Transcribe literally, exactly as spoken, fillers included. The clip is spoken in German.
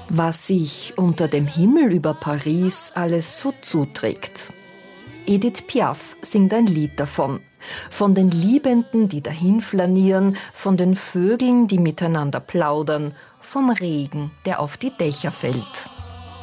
Was sich unter dem Himmel über Paris alles so zuträgt. Edith Piaf singt ein Lied davon. Von den Liebenden, die dahinflanieren, von den Vögeln, die miteinander plaudern, vom Regen, der auf die Dächer fällt.